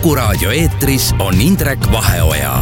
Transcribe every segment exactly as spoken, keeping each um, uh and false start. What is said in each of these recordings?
Kuku raadio eetris on Indrek Vaheoja.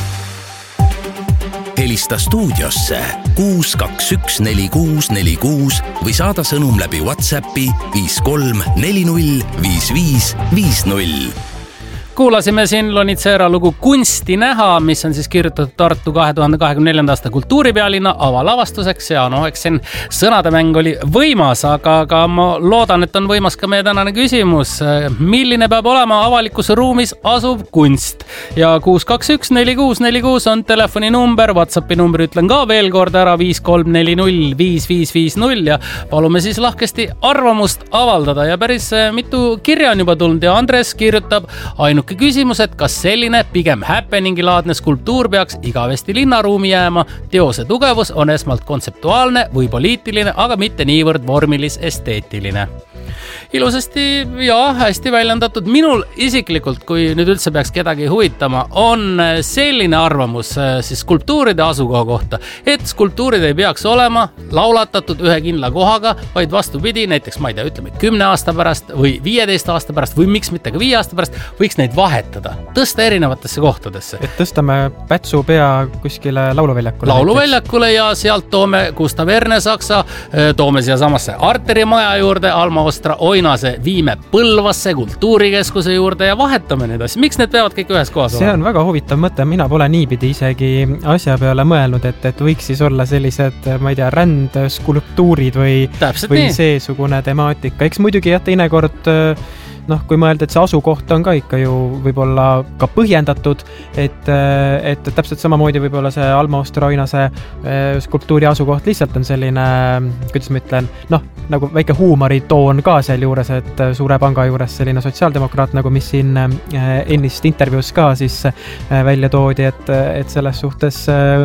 Helista stuudiosse kuus kaks üks neli kuus neli kuus või saada sõnum läbi WhatsAppi viis kolm neli null viis viis viis null. Kuulasime siin Lonitsera lugu Kunsti näha, mis on siis kirjutatud Tartu kahe tuhande kahekümne neljanda aasta kultuuripealinna avalavastuseks ja noh, eks siin sõnademäng oli võimas, aga, aga ma loodan, et on võimas ka meie tänane küsimus. Milline peab olema avalikus ruumis asuv kunst? Ja kuus kaks üks neli kuus neli kuus on telefoni number, WhatsAppi number ütlen ka veel kord ära viis kolm neli null viis viis viis null ja palume siis lahkesti arvamust avaldada ja päris mitu kirja on juba tulnud ja Andres kirjutab ainult küsimus, et kas selline pigem happeningilaadne skulptuur peaks igavesti linnaruumi jääma. Teose tugevus on esmalt kontseptuaalne või poliitiline, aga mitte niivõrd vormilis-esteetiline. Ilusasti ja hästi väljendatud. Minul isiklikult, kui nüüd üldse peaks kedagi huvitama, on selline arvamus siis skulptuuride asukoha kohta, et skulptuurid ei peaks olema laulatatud ühe kindla kohaga, vaid vastupidi, näiteks ma ei tea, ütleme kümne aasta pärast või viieteist aasta pärast või miks mitte ka viie aasta pärast, võiks neid vahetada, tõsta erinevatesse kohtadesse. Et tõstame Pätsu pea kuskile lauluväljakule. Lauluväljakule ja sealt toome Gustav Ernesaksa, toome siia samasse Arteri maja juurde, Alma Ostra Oinase viime Põlvasse kultuurikeskuse juurde ja vahetame need asja. Miks need peavad kõik ühes kohas olema? See on väga huvitav mõte. Mina pole niipidi isegi asja peale mõelnud, et, et võiks siis olla sellised, ma ei tea, rändeskulptuurid või, või seesugune temaatika. Eks muidugi jah, teinekord noh, kui mõelda, et see asukoht on ka ikka ju võib-olla ka põhjendatud, et, et täpselt samamoodi võib-olla see Alma Ostra Oinase skulptuuri asukoht lihtsalt on selline, kuidas ma ütlen, noh, nagu väike huumoritoon ka seal juures, et Suure Panga juures selline sotsiaaldemokraat, nagu mis siin ennist intervjuus ka siis välja toodi, et, et selles suhtes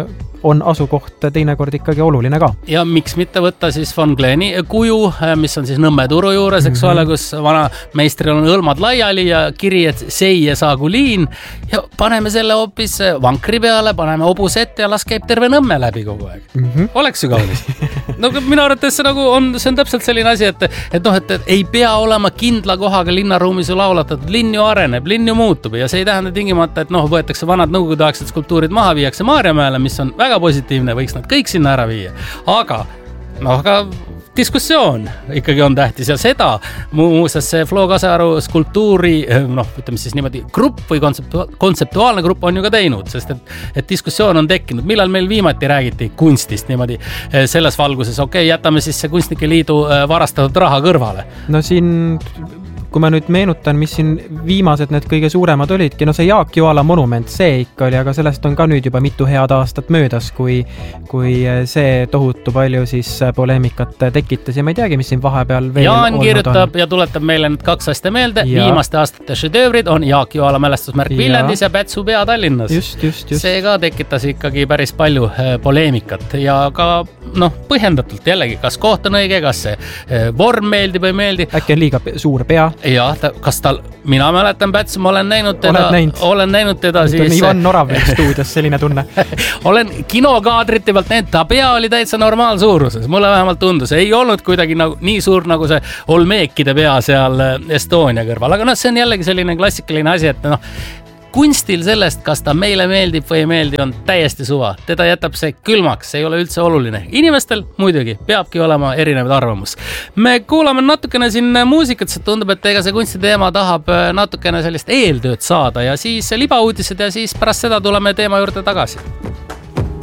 on asukoht teinekord ikkagi oluline ka. Ja miks mitte võtta siis Von Gleni kuju, mis on siis Nõmme turu juures, eks ole, kus vana meistril on õlmad laiali ja kiri, et seie saagu liin ja paneme selle hoopis vankri peale, paneme obus ette ja las käib terve Nõmme läbi kogu aeg. Mm-hmm. Oleks ju kaunis. No minu arvates see, nagu on, see on täpselt selline asi, et, et, noh, et, et ei pea olema kindla kohaga linnaruumis ju laulatatud. Linn ju areneb, linn ju muutub ja see ei tähenda tingimata, et noh, võetakse vanad nõukogudeaegsed skulptuurid maha, viiakse Maarjamäele, mis on väga positiivne, võiks nad kõik sinna ära viia. Aga, noh, aga diskussioon ikkagi on tähtis ja seda muuseas see Flo Kasaru skulptuuri, noh, ütleme siis niimoodi grupp või kontseptu- kontseptuaalne grupp on ju ka teinud, sest et, et diskussioon on tekkinud. Millal meil viimati räägiti kunstist niimoodi selles valguses? Okei, okay, jätame siis see Kunstnike Liidu varastatud raha kõrvale. No siin kui ma nüüd meenutan, mis siin viimased need kõige suuremad olidki, no see Jaak Joala monument, see ikka oli, aga sellest on ka nüüd juba mitu head aastat möödas, kui, kui see tohutu palju siis poleemikat tekitas ja ma ei teagi, mis siin vahepeal veel Jaan kirjutab on. Ja tuletab meile need kaks asja meelde. Ja. Viimaste aastate šedöövrid on Jaak Joala mälestusmärk Viljandis ja, ja Pätsu pea Tallinnas. Just, just, just. See ka tekitas ikkagi päris palju poleemikat ja ka noh, põhjendatult jällegi, kas koht on õige, kas see vorm meeldib või meeldi. Äkki on liiga suur pea. Ja, ta, kas tal, mina mäletan Pätsu, ma olen näinud teda, näinud. olen näinud teda Nüüd siis. On Ivan Norav stuudios selline tunne. olen kinokaadrite pealt näinud, ta pea oli täitsa normaalsuuruses, mulle vähemalt tundus, ei olnud kuidagi nagu, nii suur nagu see Olmeekide pea seal Estonia kõrval, aga noh, see on jällegi selline klassikaline asi, et noh, kunstil sellest, kas ta meile meeldib või ei meeldi, on täiesti suva. Teda jätab see külmaks, see ei ole üldse oluline. Inimestel muidugi peabki olema erinevad arvamus. Me kuulame natukene siin muusikat, see tundub, et ega see kunstiteema tahab natukene sellist eeltööd saada ja siis libauudised ja siis pärast seda tuleme teema juurde tagasi.